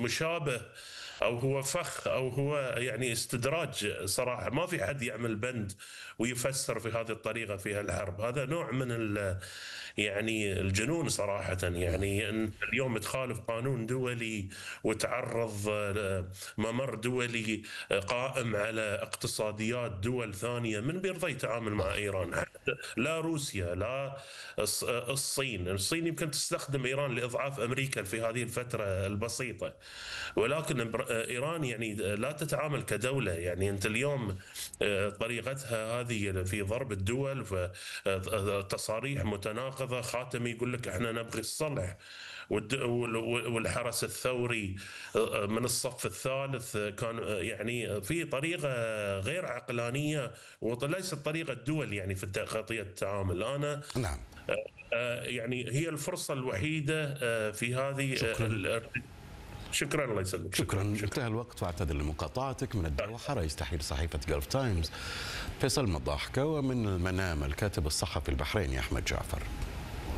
مشابه او هو فخ او هو يعني استدراج صراحه. ما في حد يعمل بند ويفسر في هذه الطريقه في الحرب. هذا نوع من يعني الجنون صراحه. يعني انت اليوم تخالف قانون دولي وتعرض ممر دولي قائم على اقتصاديات دول ثانيه. من بيرضى يتعامل مع ايران؟ حتى لا روسيا، لا الصين يمكن تستخدم ايران لاضعاف امريكا في هذه الفتره البسيطه، ولكن ايران يعني لا تتعامل كدوله. يعني انت اليوم طريقتها هذه في ضرب الدول، تصاريح متناقضه، خاتمي يقول لك احنا نبغي الصلح، والحرس الثوري من الصف الثالث كان يعني في طريقه غير عقلانيه وليست طريقه دول يعني في خطيه التعامل. انا نعم. يعني هي الفرصه الوحيده في هذه شكرا. شكرا. الله يسلمك. شكرا. انتهى الوقت واعتذر لمقاطعتك. من الدوحة رئيس تحرير صحيفة جلف تايمز فيصل مضاحكة، ومن المنام الكاتب الصحفي البحريني أحمد جعفر.